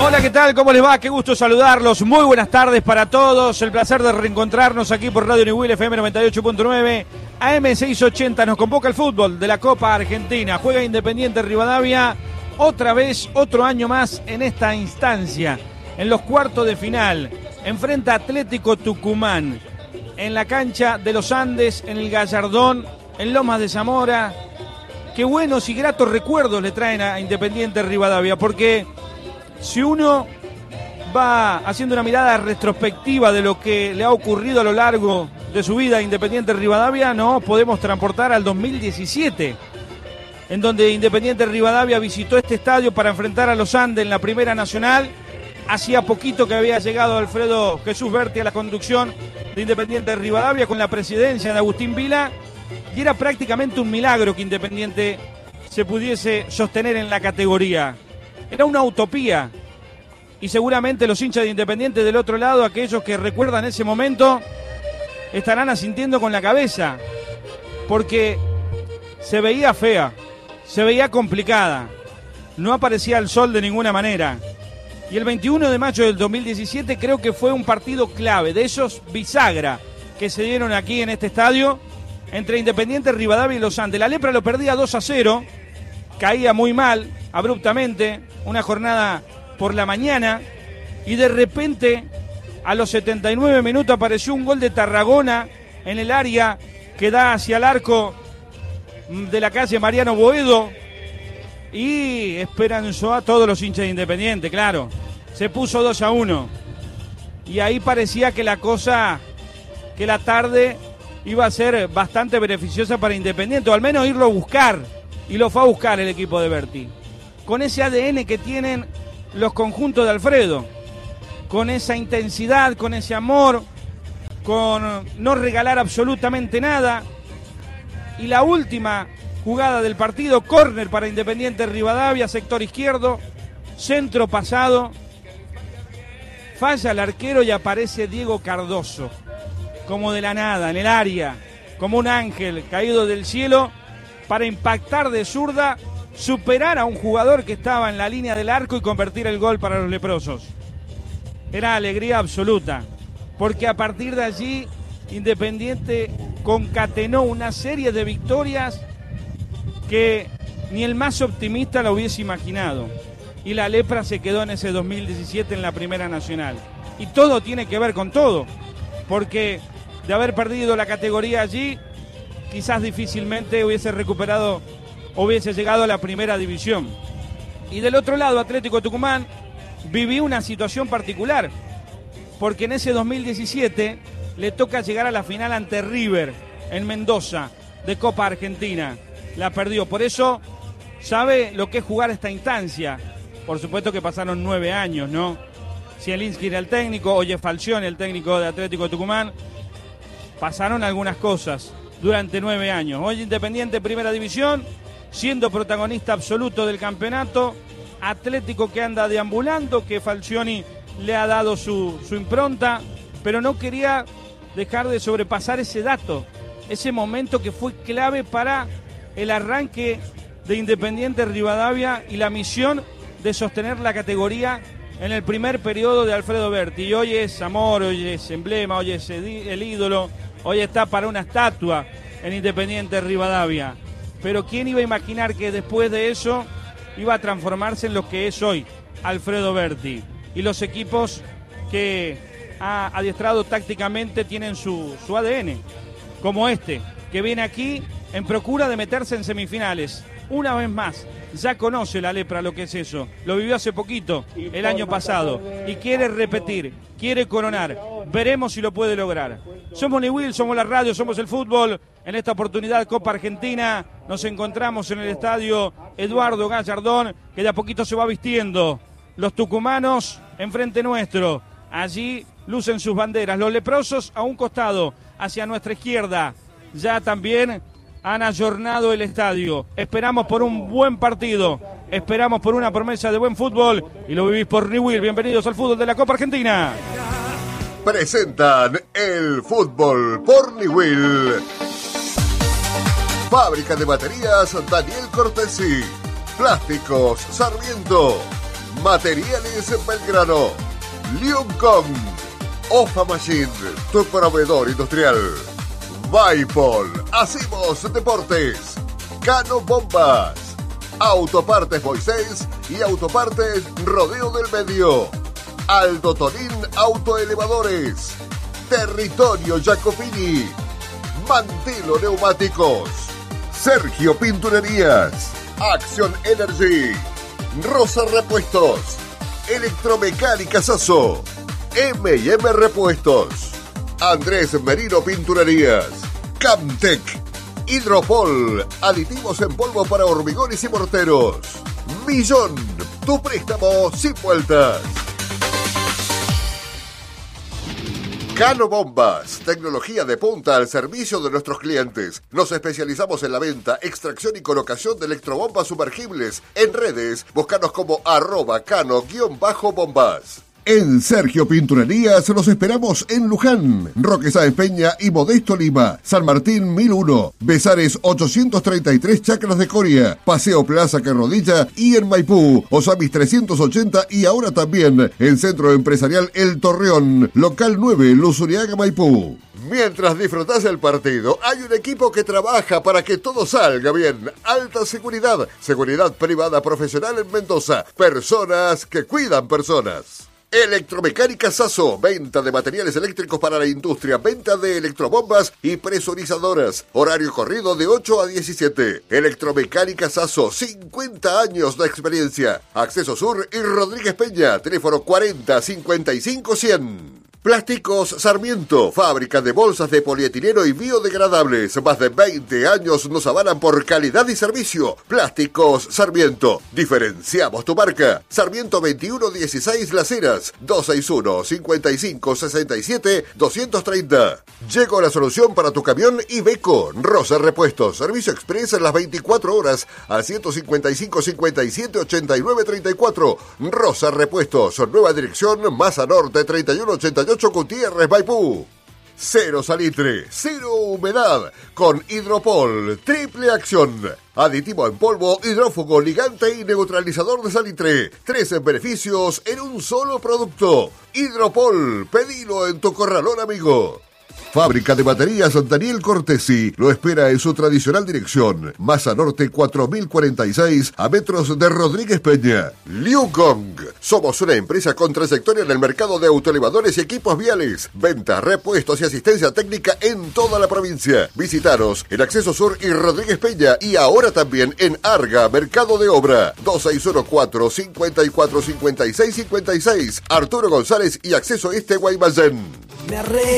Hola, ¿qué tal? ¿Cómo les va? Qué gusto saludarlos. Muy buenas tardes para todos. El placer de reencontrarnos aquí por Radio New Will FM 98.9. AM 680 nos convoca el fútbol de la Copa Argentina. Juega Independiente Rivadavia otra vez, otro año más en esta instancia. En los cuartos de final. Enfrenta a Atlético Tucumán. En la cancha de los Andes, en el Gallardón, en Lomas de Zamora. Qué buenos y gratos recuerdos le traen a Independiente Rivadavia, porque si uno va haciendo una mirada retrospectiva de lo que le ha ocurrido a lo largo de su vida a Independiente Rivadavia, no podemos transportar al 2017, en donde Independiente Rivadavia visitó este estadio para enfrentar a los Andes en la Primera Nacional. Hacía poquito que había llegado Alfredo Jesús Berti a la conducción de Independiente Rivadavia con la presidencia de Agustín Vila, y era prácticamente un milagro que Independiente se pudiese sostener en la categoría. Era una utopía, y seguramente los hinchas de Independiente del otro lado, aquellos que recuerdan ese momento, estarán asintiendo con la cabeza, porque se veía fea, se veía complicada, no aparecía el sol de ninguna manera. Y el 21 de mayo del 2017 creo que fue un partido clave, de esos bisagra que se dieron aquí en este estadio, entre Independiente Rivadavia y los Andes. La Lepra lo perdía 2-0, caía muy mal, abruptamente, una jornada por la mañana, y de repente a los 79 minutos apareció un gol de Tarragona en el área que da hacia el arco de la calle Mariano Boedo, y esperanzó a todos los hinchas de Independiente, claro. Se puso 2-1, y ahí parecía que la cosa, que la tarde iba a ser bastante beneficiosa para Independiente, o al menos irlo a buscar, y lo fue a buscar el equipo de Berti. Con ese ADN que tienen los conjuntos de Alfredo, con esa intensidad, con ese amor, con no regalar absolutamente nada. Y la última jugada del partido, córner para Independiente Rivadavia, sector izquierdo, centro pasado, falla el arquero y aparece Diego Cardoso, como de la nada, en el área, como un ángel caído del cielo, para impactar de zurda, superar a un jugador que estaba en la línea del arco y convertir el gol para los leprosos. Era alegría absoluta, porque a partir de allí Independiente concatenó una serie de victorias que ni el más optimista lo hubiese imaginado. Y la Lepra se quedó en ese 2017 en la Primera Nacional. Y todo tiene que ver con todo, porque de haber perdido la categoría allí, quizás difícilmente hubiese recuperado, hubiese llegado a la Primera División. Y del otro lado, Atlético Tucumán vivió una situación particular, porque en ese 2017 le toca llegar a la final ante River en Mendoza de Copa Argentina. La perdió, por eso sabe lo que es jugar esta instancia. Por supuesto que pasaron 9 años, ¿no? Zielinski era el técnico, Oye Falcioni el técnico de Atlético Tucumán. Pasaron algunas cosas durante 9 años. Hoy Independiente Primera División, siendo protagonista absoluto del campeonato. Atlético que anda deambulando, que Falcioni le ha dado su impronta, pero no quería dejar de sobrepasar ese dato, ese momento que fue clave para el arranque de Independiente Rivadavia y la misión de sostener la categoría en el primer periodo de Alfredo Berti. Y hoy es amor, hoy es emblema, hoy es el ídolo, hoy está para una estatua en Independiente Rivadavia. Pero ¿quién iba a imaginar que después de eso iba a transformarse en lo que es hoy Alfredo Berti? Y los equipos que ha adiestrado tácticamente tienen su ADN, como este, que viene aquí en procura de meterse en semifinales. Una vez más, ya conoce la Lepra lo que es eso. Lo vivió hace poquito, el año pasado, y quiere repetir, quiere coronar. Veremos si lo puede lograr. Somos New Will, somos la radio, somos el fútbol. En esta oportunidad, Copa Argentina, nos encontramos en el estadio Eduardo Gallardón, que de a poquito se va vistiendo. Los tucumanos enfrente nuestro. Allí lucen sus banderas. Los leprosos a un costado, hacia nuestra izquierda. Ya también han ayornado el estadio. Esperamos por un buen partido. Esperamos por una promesa de buen fútbol. Y lo vivís por New Will. Bienvenidos al fútbol de la Copa Argentina. Presentan el fútbol por New Will. Fábrica de baterías Daniel Cortesi. Plásticos Sarmiento. Materiales Belgrano. Liuncon. Ofa Machine, tu proveedor industrial. Vaipol, hacemos deportes. Cano Bombas. Autopartes Moisés y Autopartes Rodeo del Medio. Aldo Tonín Autoelevadores. Territorio Jacopini. Mantelo Neumáticos. Sergio Pinturerías. Action Energy. Rosa Repuestos. Electromecánica Sasso. M&M Repuestos. Andrés Merino Pinturerías. Camtec. Hidropol. Aditivos en polvo para hormigones y morteros. Millón. Tu préstamo sin vueltas. Cano Bombas, tecnología de punta al servicio de nuestros clientes. Nos especializamos en la venta, extracción y colocación de electrobombas sumergibles. En redes, búscanos como @cano_bombas. En Sergio Pinturerías los esperamos en Luján, Roque Sáenz Peña y Modesto Lima, San Martín 1001, Besares 833 Chacras de Coria, Paseo Plaza Carrodilla y en Maipú, Osamis 380 y ahora también en Centro Empresarial El Torreón, Local 9, Luzuriaga, Maipú. Mientras disfrutás el partido, hay un equipo que trabaja para que todo salga bien. Alta seguridad, seguridad privada profesional en Mendoza, personas que cuidan personas. Electromecánica Sasso, venta de materiales eléctricos para la industria, venta de electrobombas y presurizadoras. Horario corrido de 8 a 17. Electromecánica Sasso, 50 años de experiencia. Acceso Sur y Rodríguez Peña, teléfono 40 55 100. Plásticos Sarmiento, fábrica de bolsas de polietileno y biodegradables. Más de 20 años nos avalan por calidad y servicio. Plásticos Sarmiento. Diferenciamos tu marca. Sarmiento 2116 Las Heras, 261-5567-230. Llegó la solución para tu camión Iveco. Rosa Repuestos. Servicio express en las 24 horas al 155-57-89-34. Rosa Repuestos. Nueva dirección, Masa Norte 3188. Gutiérrez, Maipú. Cero salitre, cero humedad, con Hidropol, triple acción. Aditivo en polvo, hidrófugo, ligante y neutralizador de salitre. 13 beneficios en un solo producto. Hidropol, pedilo en tu corralón amigo. Fábrica de baterías Daniel Cortesi lo espera en su tradicional dirección. Masa Norte 4046 a metros de Rodríguez Peña. Liucong. Somos una empresa con trayectoria en el mercado de autoelevadores y equipos viales. Venta, repuestos y asistencia técnica en toda la provincia. Visitaros en Acceso Sur y Rodríguez Peña y ahora también en Arga, Mercado de Obra. 2614-545656. Arturo González y Acceso Este Guaymallén.